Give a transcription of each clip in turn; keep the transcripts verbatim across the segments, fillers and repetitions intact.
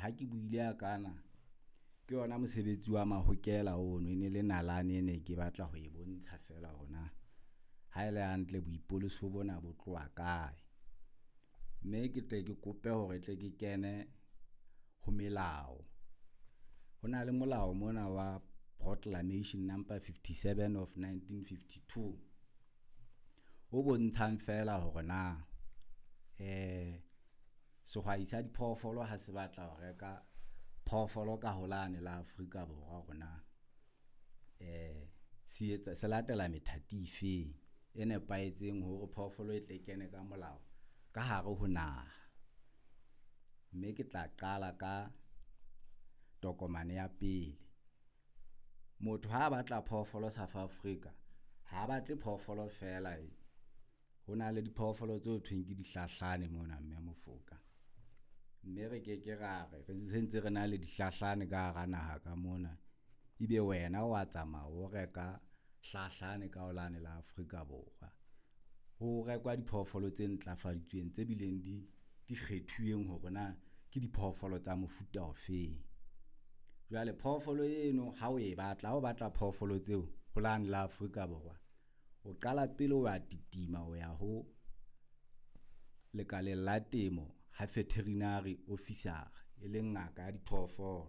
ha ke buile ya kana ke yona mosebetsi wa mahokela ono ene le nalane ene ke batla ho e bontsha fela hona ha ile hantle boipoloso bona bo tloa kae mme ke tle ke kope hore tle ke kene ho melao hona le molao mona wa Proclamation number fifty-seven of nineteen fifty-two o bontshang fela hore na eh sehwai sa diphoofolo ha se batla ho reka phoofolo ka holane la Afrika Borwa rona eh se etsa se latela methati efe e nepaetseng hore phoofolo e tle kene ka molao ka hare ho naha mme ke tla qala ka tokomane ya pele. Motho ha batla phoofolo South Africa ha batle phoofolo fela e hona le diphoofolo tse ho thweng ke dihlahlane mona mme mofoka mme re ke ke ra re re sentse re na le dihlahlane ka hara naha ka mona ibe wena wa tsamaya o reka hlahlane ka holane la Afrika Borwa ho rekwa diphoofolo tse ntlafaditsweng tse bileng di di kgethuweng hore na ke diphoofolo tsa mofuta ofeng. Jwale phoofolo eno ha o e batla o batla phoofolo tseo holane la Afrika Borwa o qala pele o a titima o ya ho lekaleng la temo ha veterinary officer e leng ngaka ya diphoofolo.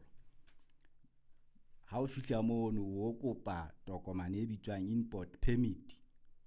Ha o fihla mono o kopa tokomane e bitswang import permit.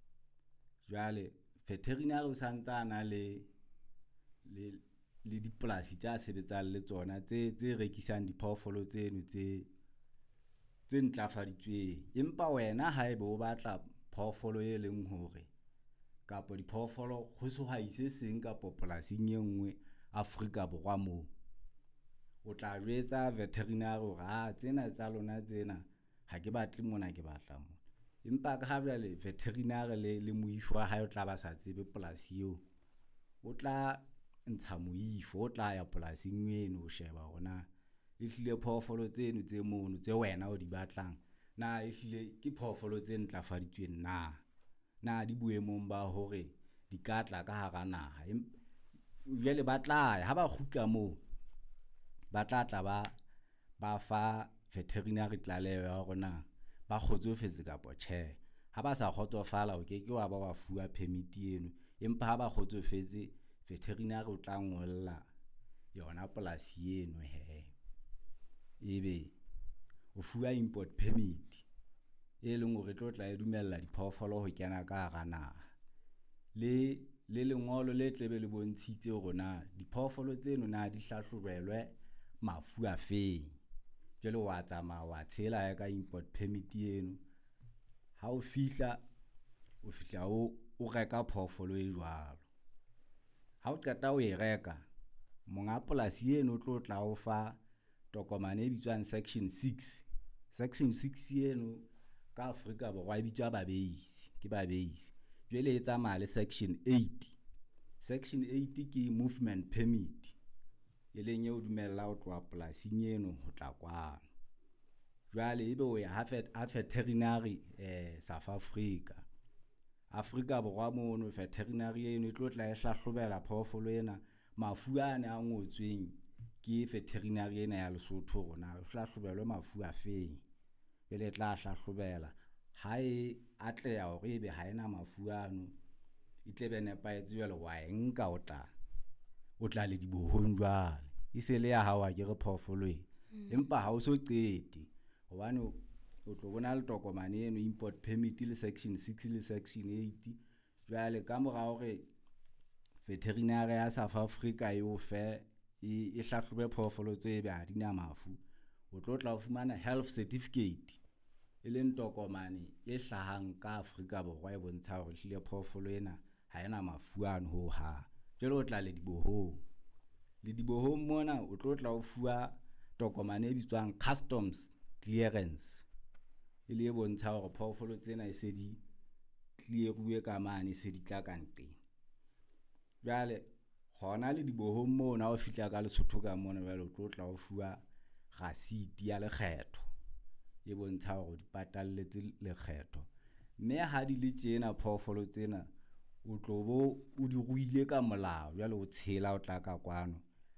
Jwale veterinary o santsana le le le dipolasi tsa sebetsang le tsona tse tse rekisang diphoofolo tseno tse tse ntlafaditsweng empa wena ha ebe o batla phoofolo e leng hore kapo diphoofolo ho sehwai se seng kapo polasing e nngwe Afrika Borwa mo o tla jwetsa veterinary hore ha tsena tsa lona tsena ha ke batle mona ke batla mo empa ka ha jwale veterinary le le moifo ha o tla ba sa tsebe polasi eo o tla ntsha moifo o tla ya polasing eno o sheba hona ehlile phoofolo tseno tse mono tse wena o di batlang na ehlile ke phoofolo tse ntlafaditsweng na na di boemong ba hore di katla ka hara naha jwale ba tla ha ba khutla mo ba tla tla ba ba fa veterinary tlaleho ya rona ba kgotsofetse kapo tjhe ha ba sa kgotsofala o keke wa ba wa fuwa permit eno empa ha ba kgotsofetse veterinary o tla ngolla yona polasi eno he ebe o fuwa import permit e leng hore tlo tla e dumella diphoofolo ho kena ka hara naha le le lengolo le tlebe le bontshitse rona diphoofolo tseno na di hlahlobelwe mafu a feng jwale wa tsamaya wa tshela ka import permit eno ha o fihla o fihla o o reka phoofolo e jwalo ha o qeta o e reka monga polasi eno o tlo tla o fa tokomane e bitswang section six section six eno ka Afrika Borwa e bitswa babeisi ke babeisi jwale e tsamaya le section eight section eight ke movement permit e leng e o dumella o tloa polasing eno ho tla kwano jwale ebe o ya ha veterinary eh South Africa Afrika Borwa mono veterinary eno e tlo tla e hlahlobela phoofolo ena mafu ana a ngotsweng ke veterinary ena ya Lesotho rona o hlahlobelwe mafu a feng ele tla hlahlobela ha e atleya hore ebe ha ena mafu ano e tlebe nepaetse jwale wa enka o tla o tla le dibohong jwale isele ya hawa ke re phoofolo e empa ha o so qete hobane o tlo bona le tokomane eno import permit le section six le section eight jwale ka mora hore veterinary ya South Africa e o fe e hlahlobe phoofolo tse be ha dina mafu o tlo tla o fumana health certificate e leng tokomane e hlahang ka Afrika Borwa e bontsha hore hlile phoofolo ena ha ena mafu ano ho ha jwale o tla le dibohong le dibohong mona o tlo tla o fuwa tokomane e bitswang customs clearance e le e bontsha hore phoofolo tsena e se di clearuwe ka mane se di tla ka nqeng jwale hona le dibohong mona o fihla ka Lesotho ka mona jwale o tlo tla o fuwa receipt ya lekgetho e bontsha hore di patalletse lekgetho mme ha di le tjena phoofolo tsena o tlo bo o di ruile ka molao jwale o tshela o tla ka kwano